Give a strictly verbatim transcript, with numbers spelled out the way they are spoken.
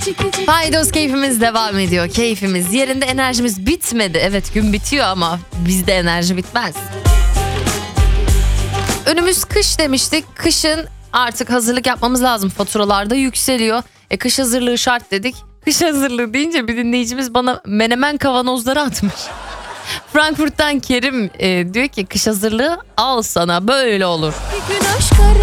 Paydos keyfimiz devam ediyor. Keyfimiz yerinde, enerjimiz bitmedi. Evet, gün bitiyor ama bizde enerji bitmez. Önümüz kış demiştik. Kışın artık hazırlık yapmamız lazım. Faturalarda yükseliyor. E kış hazırlığı şart dedik. Kış hazırlığı deyince bir dinleyicimiz bana menemen kavanozları atmış. Frankfurt'tan Kerim e, diyor ki kış hazırlığı al sana, böyle olur. Bir gün aşk